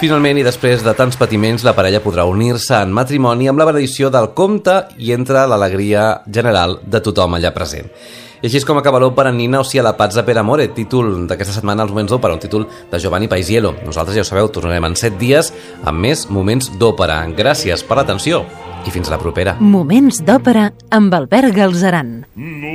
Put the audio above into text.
Finalment, i després de tants patiments, la parella podrà unir-se en matrimoni amb la benedicció del comte i entre l'alegria general de tothom allà present. I així és com acaba l'òpera Nina ossia la pazza per amore, títol d'aquesta setmana als Moments d'Òpera, un títol de Giovanni Paisiello. Nosaltres, ja ho sabeu, tornarem en 7 dies amb més Moments d'Òpera. Gràcies per l'atenció i fins a la propera. Moments d'Òpera amb Albert Galzeran.